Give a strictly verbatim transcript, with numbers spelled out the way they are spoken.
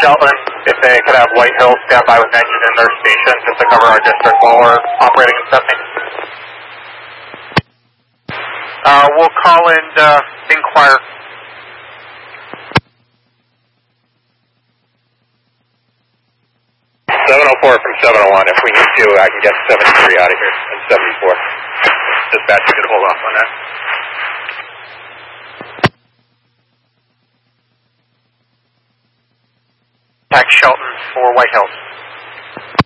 Shelton, if they could have White Hills stand by with an engine in their station just to cover our district while we're operating and testing. Uh, we'll call in uh, inquire. seven oh four from seven oh one. If we need to, I can get seventy-three out of here and seventy-four. Dispatch, you can hold off on that. Tax Shelton for White Hills.